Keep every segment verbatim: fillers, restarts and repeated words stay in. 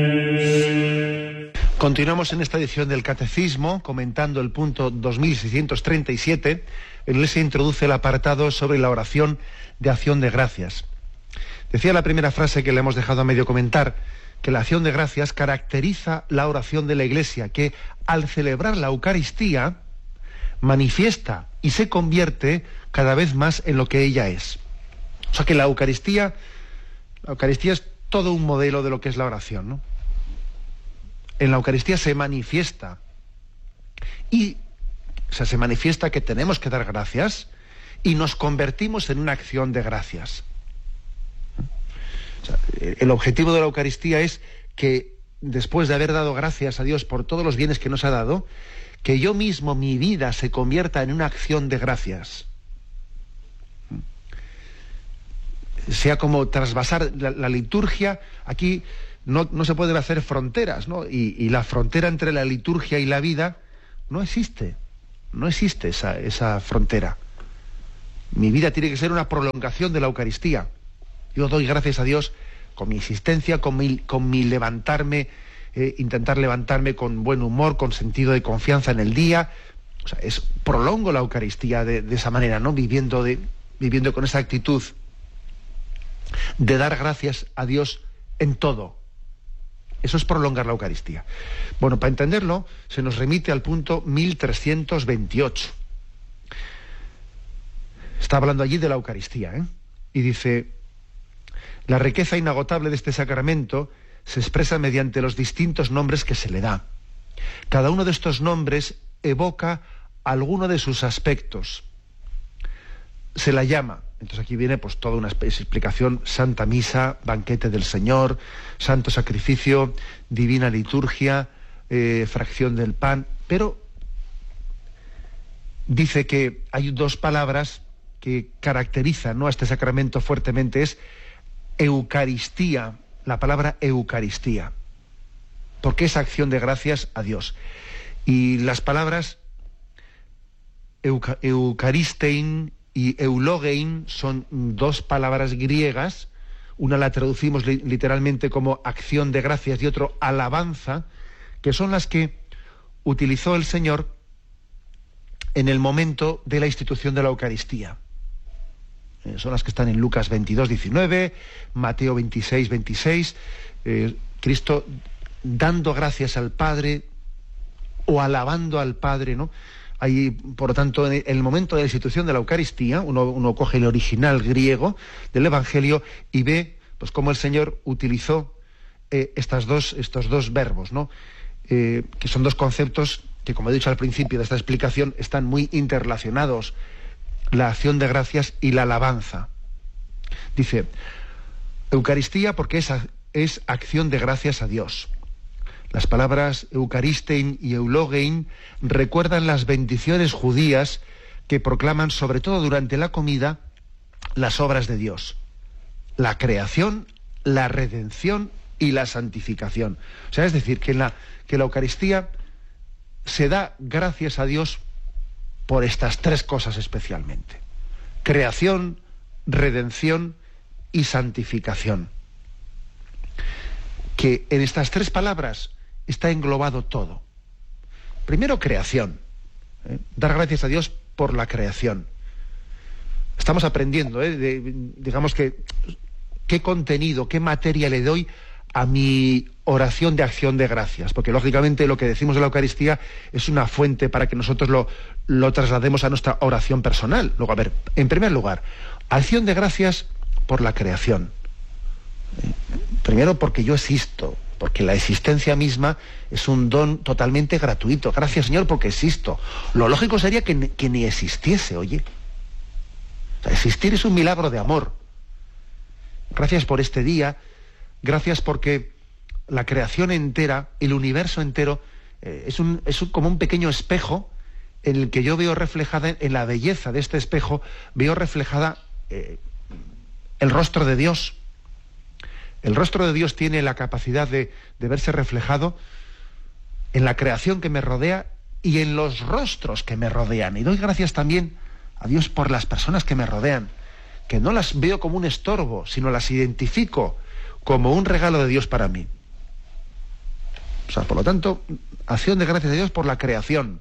Continuamos en esta edición del Catecismo comentando el punto dos mil seiscientos treinta y siete, en el que se introduce el apartado sobre la oración de acción de gracias. Decía la primera frase que le hemos dejado a medio comentar, que la acción de gracias caracteriza la oración de la Iglesia, que al celebrar la Eucaristía manifiesta y se convierte cada vez más en lo que ella es. O sea que la Eucaristía, la Eucaristía es todo un modelo de lo que es la oración, ¿no? En la Eucaristía se manifiesta y o sea, se manifiesta que tenemos que dar gracias y nos convertimos en una acción de gracias. O sea, el objetivo de la Eucaristía es que después de haber dado gracias a Dios por todos los bienes que nos ha dado, que yo mismo, mi vida, se convierta en una acción de gracias. Sea como trasvasar la, la liturgia. Aquí no, no se pueden hacer fronteras, ¿no? Y, y la frontera entre la liturgia y la vida no existe. No existe esa, esa frontera. Mi vida tiene que ser una prolongación de la Eucaristía. Yo doy gracias a Dios con mi existencia, con mi, con mi levantarme, eh, intentar levantarme con buen humor, con sentido de confianza en el día. O sea, es, prolongo la Eucaristía de, de esa manera, ¿no? Viviendo, de, viviendo con esa actitud de dar gracias a Dios en todo. Eso es prolongar la Eucaristía. Bueno, para entenderlo, se nos remite al punto mil trescientos veintiocho. Está hablando allí de la Eucaristía, ¿eh? Y dice: la riqueza inagotable de este sacramento se expresa mediante los distintos nombres que se le da. Cada uno de estos nombres evoca alguno de sus aspectos. Se la llama, entonces aquí viene pues toda una explicación: Santa Misa, banquete del Señor, santo sacrificio, divina liturgia, eh, fracción del pan. Pero dice que hay dos palabras que caracterizan, ¿no?, a este sacramento fuertemente. Es Eucaristía, la palabra Eucaristía, porque es acción de gracias a Dios. Y las palabras euca, Eucaristein y eulogein son dos palabras griegas. Una la traducimos li, literalmente como acción de gracias y otro alabanza, que son las que utilizó el Señor en el momento de la institución de la Eucaristía. Eh, son las que están en Lucas veintidós, diecinueve, Mateo veintiséis, veintiséis, eh, Cristo dando gracias al Padre o alabando al Padre, ¿no? Ahí, por lo tanto, en el momento de la institución de la Eucaristía, uno, uno coge el original griego del Evangelio y ve pues cómo el Señor utilizó eh, estas dos, estos dos verbos, ¿no? Eh, que son dos conceptos que, como he dicho al principio de esta explicación, están muy interrelacionados: la acción de gracias y la alabanza. Dice, Eucaristía porque es, es acción de gracias a Dios. Las palabras Eucaristein y eulogein recuerdan las bendiciones judías que proclaman, sobre todo durante la comida, las obras de Dios: la creación, la redención y la santificación. O sea, es decir, que en la, que la Eucaristía se da gracias a Dios por estas tres cosas especialmente: creación, redención y santificación. Que en estas tres palabras está englobado todo. Primero, creación. ¿eh? Dar gracias a Dios por la creación. Estamos aprendiendo, ¿eh? de, digamos que, qué contenido, qué materia le doy a mi oración de acción de gracias, porque lógicamente lo que decimos de la Eucaristía es una fuente para que nosotros lo, lo traslademos a nuestra oración personal. Luego, a ver, en primer lugar, acción de gracias por la creación. ¿eh? Primero, porque yo existo, porque la existencia misma es un don totalmente gratuito. Gracias, Señor, porque existo. Lo lógico sería que, que ni existiese, oye. O sea, existir es un milagro de amor. Gracias por este día, gracias porque la creación entera, el universo entero, eh, es, un, es un, como un pequeño espejo en el que yo veo reflejada, en la belleza de este espejo, veo reflejada eh, el rostro de Dios. El rostro de Dios tiene la capacidad de, de verse reflejado en la creación que me rodea y en los rostros que me rodean. Y doy gracias también a Dios por las personas que me rodean, que no las veo como un estorbo, sino las identifico como un regalo de Dios para mí. O sea, por lo tanto, acción de gracias a Dios por la creación.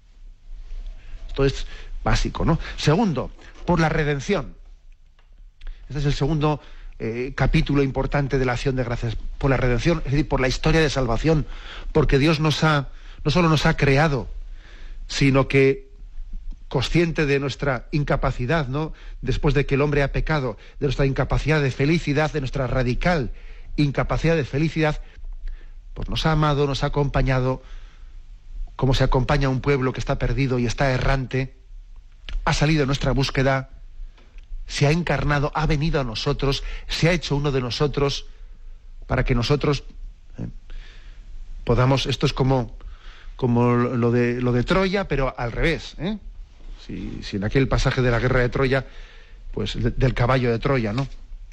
Esto es básico, ¿no? Segundo, por la redención. Este es el segundo eh, capítulo importante de la acción de gracias, por la redención, es decir, por la historia de salvación, porque Dios nos ha, no solo nos ha creado, sino que, consciente de nuestra incapacidad, ¿no?, después de que el hombre ha pecado, de nuestra incapacidad de felicidad, de nuestra radical incapacidad de felicidad, pues nos ha amado, nos ha acompañado, como se acompaña a un pueblo que está perdido y está errante, ha salido en nuestra búsqueda, se ha encarnado, ha venido a nosotros, se ha hecho uno de nosotros, para que nosotros eh, podamos, esto es como, como lo de, lo de Troya, pero al revés, ¿eh? Si, si en aquel pasaje de la guerra de Troya, pues de, del caballo de Troya, ¿no?,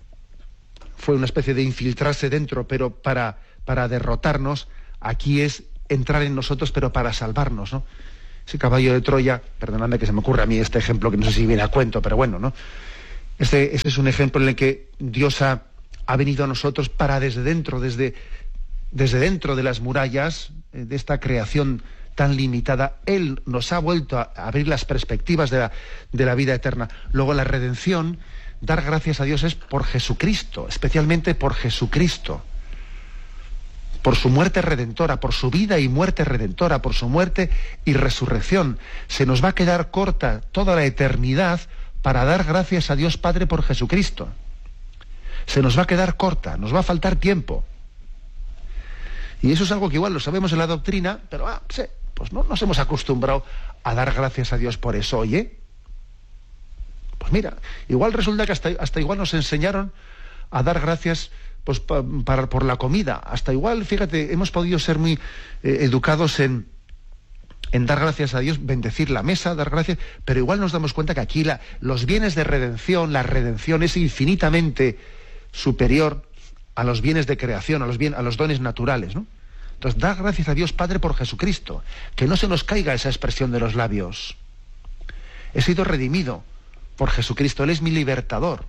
fue una especie de infiltrarse dentro, pero para, para derrotarnos, aquí es entrar en nosotros, pero para salvarnos, ¿no? Ese caballo de Troya, perdonadme que se me ocurre a mí este ejemplo, que no sé si viene a cuento, pero bueno, ¿no? Este, este es un ejemplo en el que Dios ha, ha venido a nosotros para desde dentro, desde, desde dentro de las murallas eh, de esta creación tan limitada, Él nos ha vuelto a abrir las perspectivas de la, de la vida eterna. Luego la redención, dar gracias a Dios es por Jesucristo, especialmente por Jesucristo, por su muerte redentora, por su vida y muerte redentora, por su muerte y resurrección. Se nos va a quedar corta toda la eternidad para dar gracias a Dios Padre por Jesucristo. Se nos va a quedar corta, nos va a faltar tiempo. Y eso es algo que igual lo sabemos en la doctrina, pero ah, sí, pues no nos hemos acostumbrado a dar gracias a Dios por eso, oye. Pues mira, igual resulta que hasta, hasta igual nos enseñaron a dar gracias pues, pa, para, por la comida. Hasta igual, fíjate, hemos podido ser muy eh, educados en, en dar gracias a Dios, bendecir la mesa, dar gracias, pero igual nos damos cuenta que aquí la, los bienes de redención, la redención es infinitamente superior a los bienes de creación, a los, bien, a los dones naturales, ¿no? Entonces, dar gracias a Dios Padre por Jesucristo, que no se nos caiga esa expresión de los labios. He sido redimido por Jesucristo, Él es mi libertador.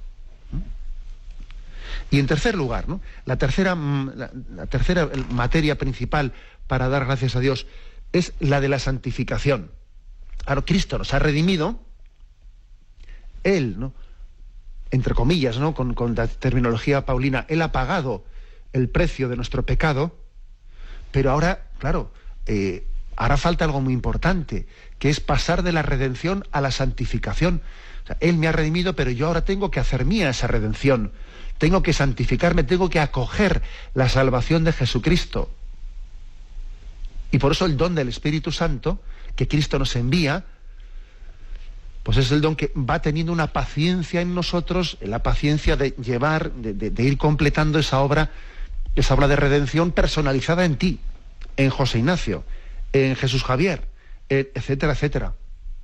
Y en tercer lugar, ¿no?, la tercera, la, la tercera materia principal para dar gracias a Dios es la de la santificación. Claro, Cristo nos ha redimido, Él, ¿no?, entre comillas, ¿no?, con, con la terminología paulina, Él ha pagado el precio de nuestro pecado, pero ahora, claro, eh, hará falta algo muy importante, que es pasar de la redención a la santificación. O sea, Él me ha redimido, pero yo ahora tengo que hacer mía esa redención. Tengo que santificarme, tengo que acoger la salvación de Jesucristo. Y por eso el don del Espíritu Santo, que Cristo nos envía, pues es el don que va teniendo una paciencia en nosotros, la paciencia de llevar, de, de, de ir completando esa obra, esa obra de redención personalizada en ti, en José Ignacio, en Jesús Javier, etcétera, etcétera.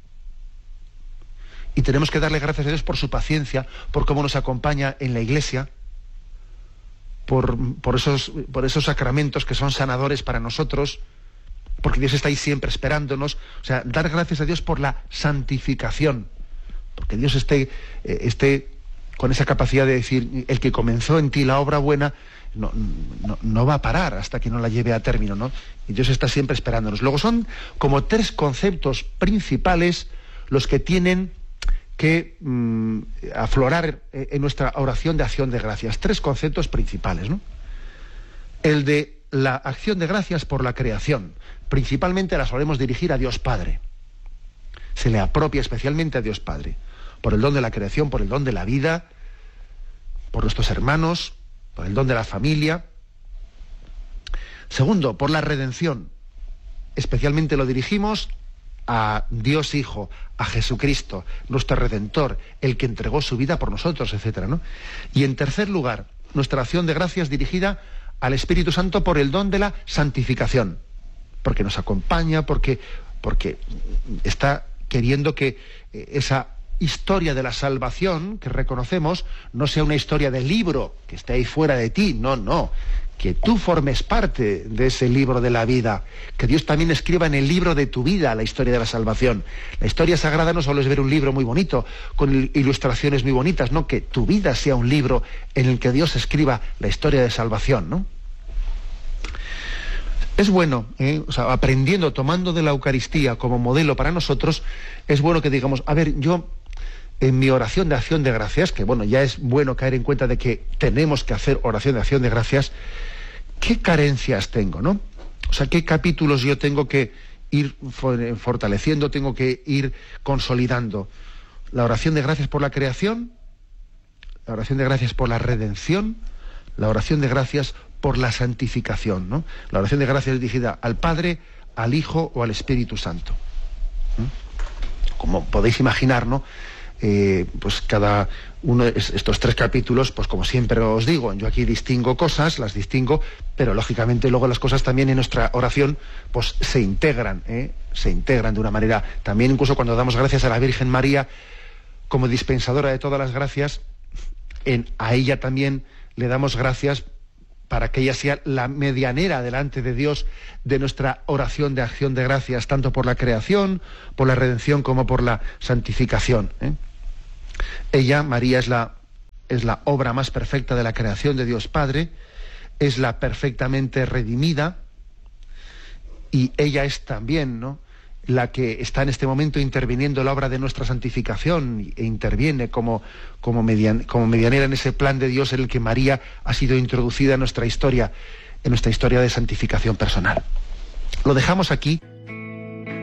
Y tenemos que darle gracias a Dios por su paciencia, por cómo nos acompaña en la Iglesia, por, por, esos, por esos sacramentos que son sanadores para nosotros, porque Dios está ahí siempre esperándonos. O sea, dar gracias a Dios por la santificación, porque Dios esté, eh, esté con esa capacidad de decir, el que comenzó en ti la obra buena, no, no, no va a parar hasta que no la lleve a término, ¿no? Y Dios está siempre esperándonos. Luego son como tres conceptos principales los que tienen que mmm, aflorar en nuestra oración de acción de gracias. Tres conceptos principales, ¿no? El de la acción de gracias por la creación. Principalmente la solemos dirigir a Dios Padre. Se le apropia especialmente a Dios Padre. Por el don de la creación, por el don de la vida, por nuestros hermanos, por el don de la familia. Segundo, por la redención. Especialmente lo dirigimos a Dios Hijo, a Jesucristo, nuestro Redentor, el que entregó su vida por nosotros, etcétera, ¿no? Y en tercer lugar, nuestra acción de gracias dirigida al Espíritu Santo por el don de la santificación, porque nos acompaña, porque, porque está queriendo que esa historia de la salvación que reconocemos no sea una historia de libro que esté ahí fuera de ti, no, no, que tú formes parte de ese libro de la vida, que Dios también escriba en el libro de tu vida la historia de la salvación. La historia sagrada no solo es ver un libro muy bonito, con ilustraciones muy bonitas, no, que tu vida sea un libro en el que Dios escriba la historia de salvación, ¿no? es bueno, ¿eh? O sea, aprendiendo, tomando de la Eucaristía como modelo para nosotros, es bueno que digamos, a ver, yo en mi oración de acción de gracias, que bueno, ya es bueno caer en cuenta de que tenemos que hacer oración de acción de gracias, ¿qué carencias tengo, no? O sea, ¿qué capítulos yo tengo que ir fortaleciendo, tengo que ir consolidando? La oración de gracias por la creación, la oración de gracias por la redención, la oración de gracias por la santificación, ¿no? La oración de gracias es dirigida al Padre, al Hijo o al Espíritu Santo. ¿Mm? Como podéis imaginar, ¿no? Eh, pues cada uno de estos tres capítulos, pues como siempre os digo, yo aquí distingo cosas, las distingo, pero lógicamente luego las cosas también en nuestra oración pues se integran, ¿eh? se integran de una manera, también incluso cuando damos gracias a la Virgen María como dispensadora de todas las gracias, en, a ella también le damos gracias para que ella sea la medianera delante de Dios de nuestra oración de acción de gracias, tanto por la creación, por la redención, como por la santificación, ¿eh? Ella, María, es la, es la obra más perfecta de la creación de Dios Padre, es la perfectamente redimida, y ella es también, ¿no?, la que está en este momento interviniendo en la obra de nuestra santificación, e interviene como, como, median, como medianera en ese plan de Dios en el que María ha sido introducida en nuestra historia, en nuestra historia de santificación personal. Lo dejamos aquí.